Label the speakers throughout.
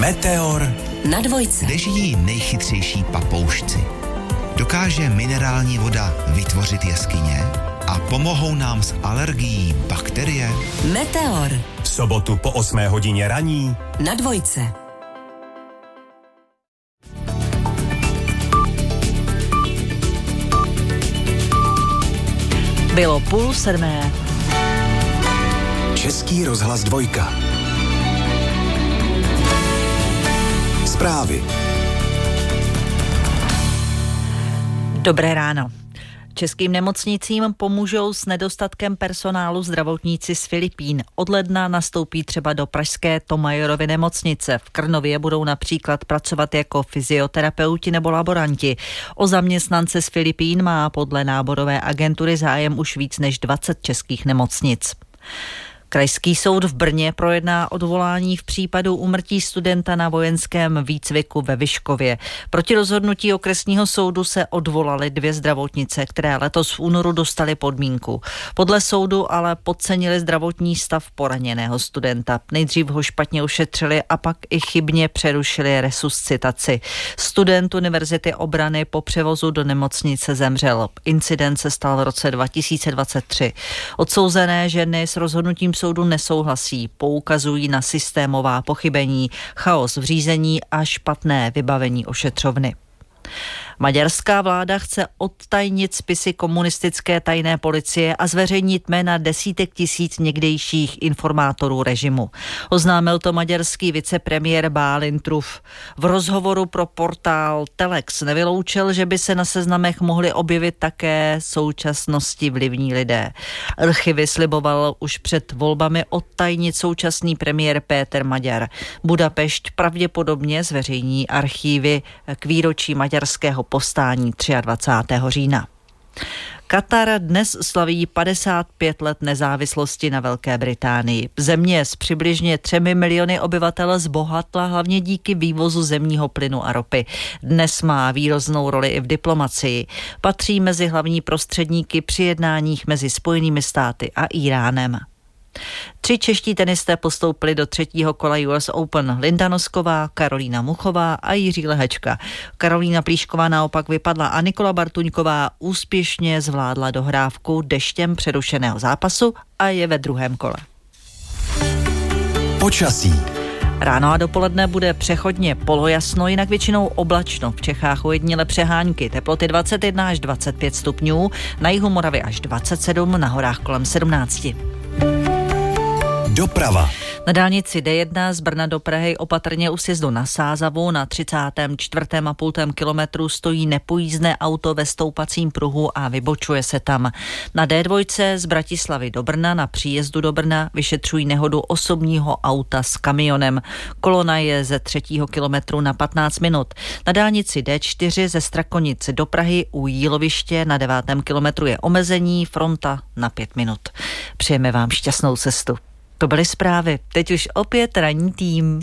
Speaker 1: Meteor
Speaker 2: na dvojce.
Speaker 3: Kde žijí nejchytřejší papoušci? Dokáže minerální voda vytvořit jeskyně? A pomohou nám s alergií bakterie?
Speaker 2: Meteor.
Speaker 1: V sobotu po 8 hodině raní
Speaker 2: na dvojce.
Speaker 4: Bylo 6:30.
Speaker 1: Český rozhlas 2. Zprávy.
Speaker 4: Dobré ráno. Českým nemocnicím pomůžou s nedostatkem personálu zdravotníci z Filipín. Od ledna nastoupí třeba do pražské Thomayerovy nemocnice. V Krnově budou například pracovat jako fyzioterapeuti nebo laboranti. O zaměstnance z Filipín má podle náborové agentury zájem už víc než 20 českých nemocnic. Krajský soud v Brně projedná odvolání v případu úmrtí studenta na vojenském výcviku ve Vyškově. Proti rozhodnutí okresního soudu se odvolaly 2 zdravotnice, které letos v únoru dostaly podmínku. Podle soudu ale podcenili zdravotní stav poraněného studenta. Nejdřív ho špatně ošetřili a pak i chybně přerušili resuscitaci. Student Univerzity obrany po převozu do nemocnice zemřel. Incident se stal v roce 2023. Odsouzené ženy s rozhodnutím soudu nesouhlasí, poukazují na systémová pochybení, chaos v řízení a špatné vybavení ošetřovny. Maďarská vláda chce odtajnit spisy komunistické tajné policie a zveřejnit jména desítek tisíc někdejších informátorů režimu. Oznámil to maďarský vicepremiér Bálint Truff. V rozhovoru pro portál Telex nevyloučil, že by se na seznamech mohli objevit také současnosti vlivní lidé. Archivy sliboval už před volbami odtajnit současný premiér Péter Maďar. Budapešť pravděpodobně zveřejní archívy k výročí maďarského povstání 23. října. Katar dnes slaví 55 let nezávislosti na Velké Británii. Země s přibližně 3 miliony obyvatel zbohatla hlavně díky vývozu zemního plynu a ropy. Dnes má výraznou roli i v diplomacii. Patří mezi hlavní prostředníky při jednáních mezi Spojenými státy a Íránem. 3 čeští tenisté postoupili do 3. kola US Open. Linda Nosková, Karolína Muchová a Jiří Lehečka. Karolína Plíšková naopak vypadla a Nikola Bartuňková úspěšně zvládla dohrávku deštěm přerušeného zápasu a je ve 2. kole.
Speaker 1: Počasí.
Speaker 4: Ráno a dopoledne bude přechodně polojasno, jinak většinou oblačno. V Čechách ojediněle přehánky. Teploty 21 až 25 stupňů, na jihu Moravy až 27, na horách kolem 17.
Speaker 1: Doprava.
Speaker 4: Na dálnici D1 z Brna do Prahy opatrně u sjezdu na Sázavu na 34,5 kilometru stojí nepojízdné auto ve stoupacím pruhu a vybočuje se tam. Na D2 z Bratislavy do Brna na příjezdu do Brna vyšetřují nehodu osobního auta s kamionem. Kolona je ze 3. kilometru na 15 minut. Na dálnici D4 ze Strakonic do Prahy u Jíloviště na 9. kilometru je omezení, fronta na 5 minut. Přejeme vám šťastnou cestu. To byly zprávy. Teď už opět ranní tým.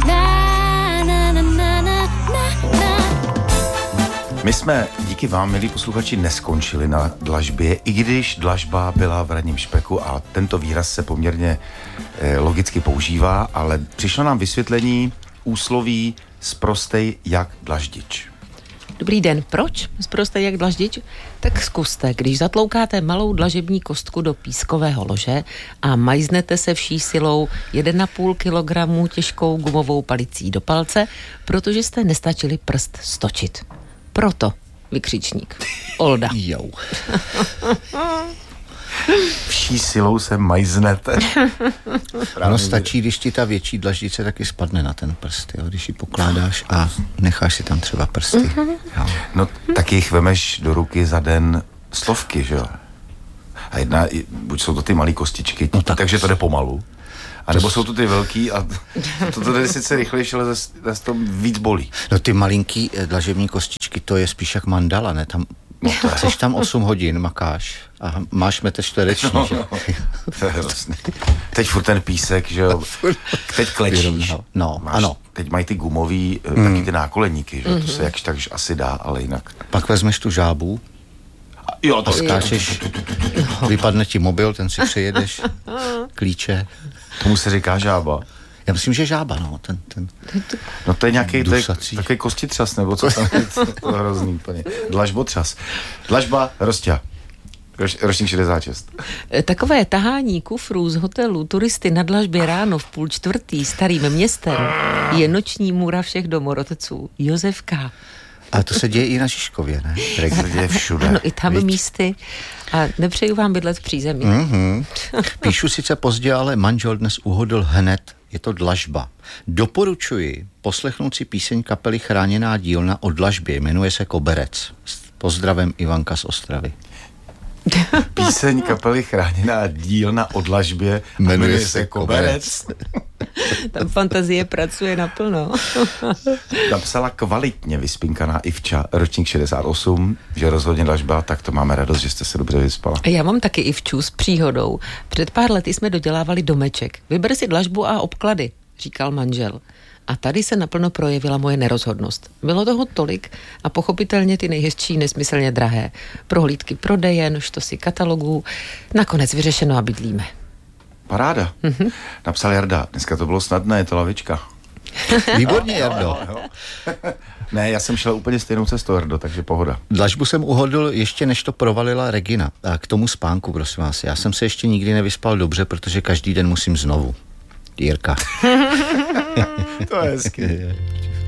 Speaker 5: My jsme díky vám, milí posluchači, neskončili na dlažbě, i když dlažba byla v ranním špeku a tento výraz se poměrně logicky používá, ale přišlo nám vysvětlení úsloví sprostej jak dlaždič.
Speaker 6: Dobrý den, proč sprostej jak dlaždič? Tak zkuste, když zatloukáte malou dlažební kostku do pískového lože a majznete se vší silou 1,5 kilogramu těžkou gumovou palicí do palce, protože jste nestačili prst stočit. Proto vykřičník. Olda.
Speaker 5: Jo. Vší silou se majznete.
Speaker 7: Ano, stačí, když ti ta větší dlaždice taky spadne na ten prst, jo? Když ji pokládáš a necháš si tam třeba prsty. Jo.
Speaker 5: No, tak jich vemeš do ruky za den stovky, že jo? A buď jsou to ty malý kostičky, no takže to jde pomalu. A nebo jsou to ty velký a to jde sice rychlejší, ale zase to víc bolí.
Speaker 7: No ty malinký dlažební kostičky, to je spíš jak mandala, ne? Tam Jseš tam 8 hodin, makáš a máš metr čtvereční, že?
Speaker 5: To je hrozný. Teď furt ten písek, že jo? Teď klečíš.
Speaker 7: No, ano.
Speaker 5: Teď mají ty gumový, taky ty nákoleníky, že? To se jakž takž asi dá, ale jinak.
Speaker 7: Pak vezmeš tu žábu a skáčeš, vypadne ti mobil, ten si přejedeš, klíče.
Speaker 5: Tomu se říká žába.
Speaker 7: Já myslím, že žába, no.
Speaker 5: No to je nějaký takový kostitřas, nebo co tam je, to hrozný úplně. Dlažbotřas. Dlažba Rosťa. Ročník 66.
Speaker 6: Takové tahání kufrů z hotelu turisty na dlažbě ráno v 3:30 starým městem je noční můra všech domorodců. Josef K.
Speaker 7: A to se děje i na Žižkově, ne?
Speaker 5: To se děje všude.
Speaker 6: Ano, i tam místy. A nepřeju vám bydlet v přízemí.
Speaker 7: Píšu sice pozdě, ale manžel dnes uhodl hned. Je to dlažba. Doporučuji poslechnout si píseň kapely Chráněná dílna o dlažbě. Jmenuje se Koberec. S pozdravem Ivanka z Ostravy.
Speaker 5: Píseň kapely Chráněná dílna o dlažbě jmenuje se Koberec.
Speaker 6: Tam fantazie pracuje naplno.
Speaker 5: Napsala kvalitně vyspinkaná Ivča, ročník 68, že rozhodně dlažba, tak to máme radost, že jste se dobře vyspala.
Speaker 6: Já mám taky Ivču s příhodou. Před pár lety jsme dodělávali domeček. Vyber si dlažbu a obklady, říkal manžel. A tady se naplno projevila moje nerozhodnost. Bylo toho tolik a pochopitelně ty nejhezčí nesmyslně drahé. Prohlídky prodejen, štosy katalogů. Nakonec vyřešeno a bydlíme.
Speaker 5: Paráda. Napsal Jarda. Dneska to bylo snadné, je to lavička.
Speaker 7: Výborně, Jardo.
Speaker 5: Jo. Ne, já jsem šel úplně stejnou cestou, Jardo, takže pohoda.
Speaker 7: Dlažbu jsem uhodl ještě než to provalila Regina. A k tomu spánku, prosím vás. Já jsem se ještě nikdy nevyspal dobře, protože každý den musím znovu. Jirka.
Speaker 5: To je hezky.